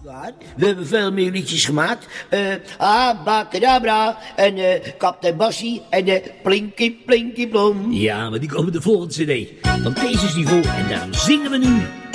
Ja, we hebben veel meer liedjes gemaakt. Abacadabra en Kaptein Bassie en Plinky Plinky Blom. Ja, maar die komen de volgende cd. Want deze is niveau en daarom zingen we nu